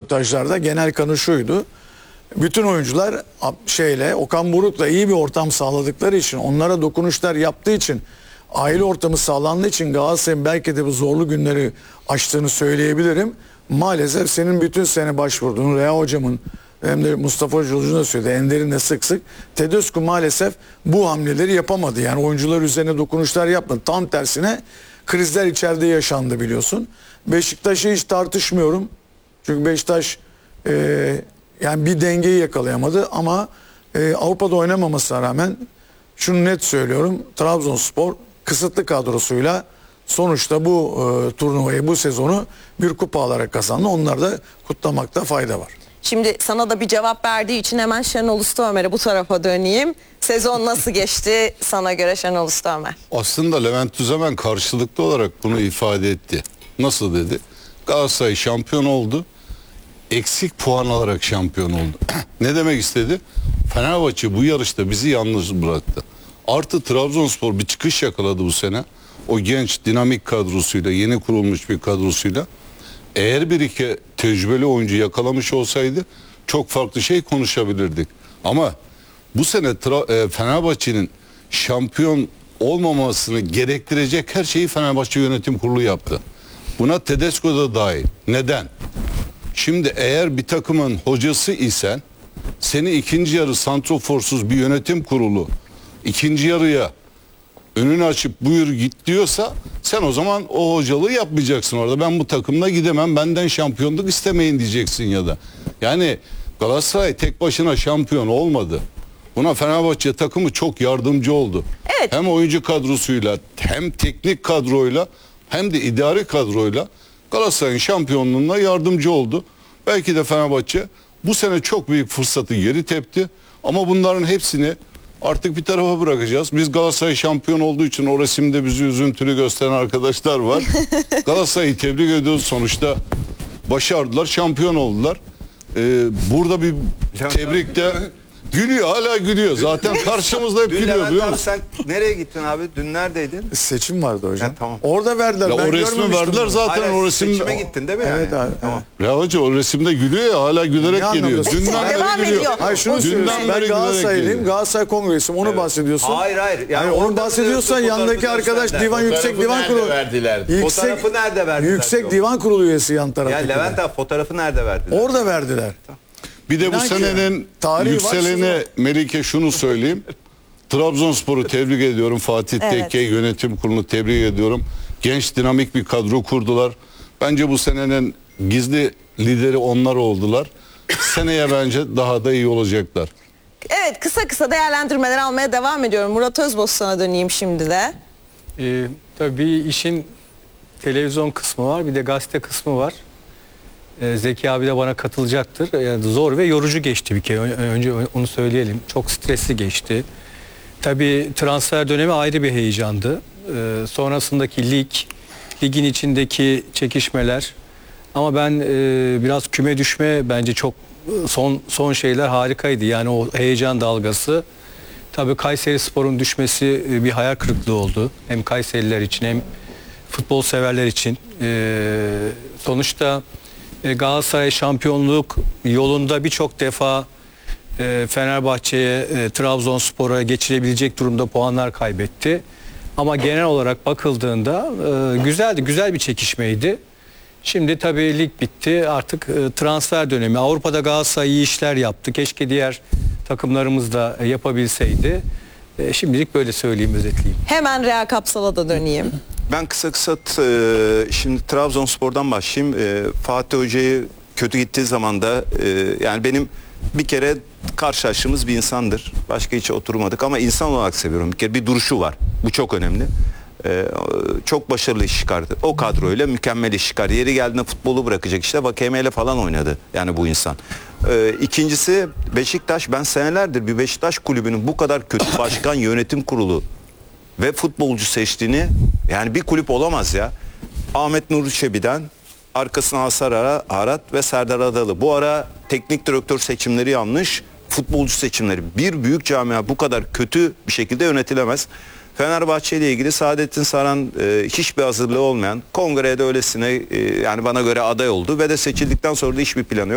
röportajlarda genel kanı şuydu. Bütün oyuncular Okan Buruk'la iyi bir ortam sağladıkları için, onlara dokunuşlar yaptığı için, aile ortamı sağlandığı için Galatasaray'ın belki de bu zorlu günleri aştığını söyleyebilirim. Maalesef senin bütün sene başvurduğun Rea hocamın hem de Mustafa Hoca'nın da söyledi, Ender'in de sık sık Tedesco maalesef bu hamleleri yapamadı. Yani oyuncular üzerine dokunuşlar yapmadı. Tam tersine krizler içeride yaşandı biliyorsun. Beşiktaş'ı hiç tartışmıyorum. Çünkü Beşiktaş yani bir dengeyi yakalayamadı ama Avrupa'da oynamamasına rağmen şunu net söylüyorum. Trabzonspor kısıtlı kadrosuyla sonuçta bu turnuvayı, bu sezonu bir kupa alarak kazandı. Onları da kutlamakta fayda var. Şimdi sana da bir cevap verdiği için hemen Şenol Usta bu tarafa döneyim. Sezon nasıl geçti sana göre Şenol Usta? Aslında Levent Tüzemen karşılıklı olarak bunu ifade etti. Nasıl dedi? Galatasaray şampiyon oldu. Eksik puan alarak şampiyon oldu. Ne demek istedi? Fenerbahçe bu yarışta bizi yalnız bıraktı. Artı Trabzonspor bir çıkış yakaladı bu sene. O genç dinamik kadrosuyla, yeni kurulmuş bir kadrosuyla. Eğer bir iki tecrübeli oyuncu yakalamış olsaydı çok farklı şey konuşabilirdik. Ama bu sene Fenerbahçe'nin şampiyon olmamasını gerektirecek her şeyi Fenerbahçe Yönetim Kurulu yaptı. Buna Tedesco da dahil. Neden? Şimdi eğer bir takımın hocası isen, seni ikinci yarı santroforsuz bir yönetim kurulu ikinci yarıya önünü açıp buyur git diyorsa, sen o zaman o hocalığı yapmayacaksın orada. Ben bu takımla gidemem, benden şampiyonluk istemeyin diyeceksin ya da. Yani Galatasaray tek başına şampiyon olmadı. Buna Fenerbahçe takımı çok yardımcı oldu. Evet. Hem oyuncu kadrosuyla, hem teknik kadroyla, hem de idari kadroyla Galatasaray'ın şampiyonluğuna yardımcı oldu. Belki de Fenerbahçe bu sene çok büyük fırsatı geri tepti. Ama bunların hepsini artık bir tarafa bırakacağız. Biz Galatasaray şampiyon olduğu için o resimde bizi üzüntülü gösteren arkadaşlar var. Galatasaray'ı tebrik ediyoruz. Sonuçta başardılar, şampiyon oldular. Burada bir tebrik de gülüyor, hala gülüyor. Zaten karşımızda hep gülüyor, biliyor musun? Sen nereye gittin abi? Dün neredeydin? Seçim vardı hocam. Ha, tamam. Orada verdiler. Ya Ben o resmi görmemiştim verdiler bunu. zaten. Hayır, O resim... seçime gittin değil mi? Evet yani? abi. Tamam. Ya hoca o resimde gülüyor ya, hala gülerek Ne geliyor. anlamıyorsun? Dünden Devam beri gülüyor. ediyor. Hayır şunu Dünden söylüyorsun. beri Ben gülerek Galatasaraylıyım. geliyor. Galatasaray Kongresi'm. Onu bahsediyorsun. Hayır. Yani onu bahsediyorsan yandaki arkadaş Yüksek Divan Kurulu. Fotoğrafı nerede verdiler? Yüksek Divan Kurulu üyesi yan Ya taraftaki. Levent abi fotoğrafı nerede verdiler? Orada verdiler. Bir de bu İnan ki senenin tarihi yükselene var Melike şunu söyleyeyim. Trabzonspor'u tebrik ediyorum. Fatih Tekke yönetim kurulunu tebrik ediyorum. Genç dinamik bir kadro kurdular. Bence bu senenin gizli lideri onlar oldular. Seneye bence daha da iyi olacaklar. Evet, kısa değerlendirmeler almaya devam ediyorum. Murat Özbostan'a döneyim şimdi de. Tabii işin televizyon kısmı var, bir de gazete kısmı var. Zeki abi de bana katılacaktır. Yani zor ve yorucu geçti bir kere. Önce onu söyleyelim. Çok stresli geçti. Tabii transfer dönemi ayrı bir heyecandı. Sonrasındaki ligin içindeki çekişmeler. Ama ben biraz küme düşme bence çok son şeyler harikaydı. Yani o heyecan dalgası. Tabii Kayserispor'un düşmesi bir hayal kırıklığı oldu. Hem Kayseriler için hem futbol severler için. Sonuçta Galatasaray şampiyonluk yolunda birçok defa Fenerbahçe'ye, Trabzonspor'a geçirebilecek durumda puanlar kaybetti. Ama genel olarak bakıldığında güzeldi, güzel bir çekişmeydi. Şimdi tabii lig bitti, artık transfer dönemi. Avrupa'da Galatasaray iyi işler yaptı. Keşke diğer takımlarımız da yapabilseydi. Şimdilik böyle söyleyeyim, özetleyeyim. Hemen Rea Kapsal'a da döneyim. Ben kısa şimdi Trabzonspor'dan başlayayım. Fatih Hoca'yı kötü gittiği zaman da yani benim bir kere karşılaştığımız bir insandır. Başka hiç oturmadık ama insan olarak seviyorum. Bir kere bir duruşu var. Bu çok önemli. Çok başarılı iş çıkardı. O kadroyla mükemmel iş çıkardı. Yeri geldiğinde futbolu bırakacak, işte Vakeme'yle falan oynadı. Yani bu insan. İkincisi Beşiktaş. Ben senelerdir bir Beşiktaş kulübünün bu kadar kötü başkan, yönetim kurulu ve futbolcu seçtiğini, yani bir kulüp olamaz ya. Ahmet Nuri Çebi'den arkasına Hasan Arat ve Serdar Adalı. Bu ara teknik direktör seçimleri yanlış. Futbolcu seçimleri. Bir büyük camia bu kadar kötü bir şekilde yönetilemez. Fenerbahçe ile ilgili Saadettin Saran hiçbir hazırlığı olmayan, kongrede öylesine yani bana göre aday oldu ve de seçildikten sonra da hiçbir planı yok.